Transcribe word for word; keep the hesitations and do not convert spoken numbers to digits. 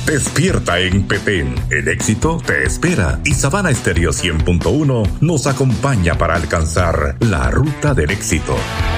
Despierta en Petén. El éxito te espera y Sabana Estéreo cien punto uno nos acompaña para alcanzar la ruta del éxito.